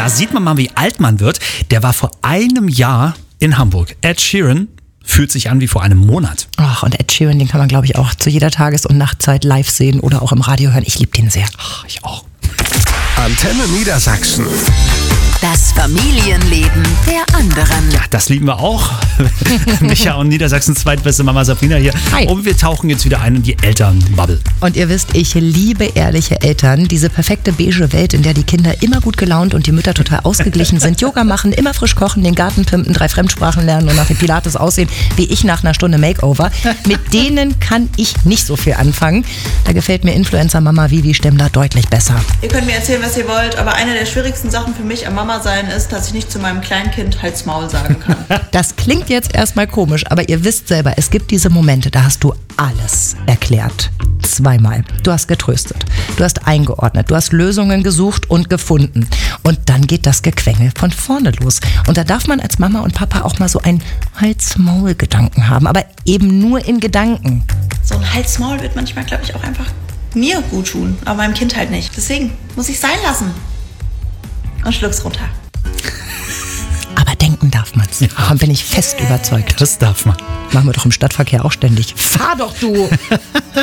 Da sieht man mal, wie alt man wird. Der war vor einem Jahr in Hamburg. Ed Sheeran fühlt sich an wie vor einem Monat. Ach, und Ed Sheeran, den kann man, glaube ich, auch zu jeder Tages- und Nachtzeit live sehen oder auch im Radio hören. Ich liebe den sehr. Ach, ich auch. Antenne Niedersachsen. Das Familienleben der anderen. Ja, das lieben wir auch. Micha und Niedersachsens zweitbeste Mama Sabrina hier. Hi. Und wir tauchen jetzt wieder ein in die Elternbubble. Und ihr wisst, ich liebe ehrliche Eltern. Diese perfekte beige Welt, in der die Kinder immer gut gelaunt und die Mütter total ausgeglichen sind, Yoga machen, immer frisch kochen, den Garten pimpen, 3 Fremdsprachen lernen und nach dem Pilates aussehen, wie ich nach einer Stunde Makeover. Mit denen kann ich nicht so viel anfangen. Da gefällt mir Influencer-Mama Vivi Stemmler deutlich besser. Ihr könnt mir erzählen, was ihr wollt, aber eine der schwierigsten Sachen für mich am Mama sein ist, dass ich nicht zu meinem Kleinkind Halt's Maul sagen kann. Das klingt jetzt erstmal komisch, aber ihr wisst selber, es gibt diese Momente, da hast du alles erklärt. 2-mal. Du hast getröstet, du hast eingeordnet, du hast Lösungen gesucht und gefunden. Und dann geht das Gequengel von vorne los. Und da darf man als Mama und Papa auch mal so einen Hals-Maul-Gedanken haben, aber eben nur in Gedanken. So ein Halt's Maul wird manchmal, glaube ich, auch einfach mir gut tun, aber meinem Kind halt nicht. Deswegen muss ich sein lassen. Und schluck's runter. Aber denken darf man's. Davon bin ich fest überzeugt. Das darf man. Machen wir doch im Stadtverkehr auch ständig. Fahr doch, du!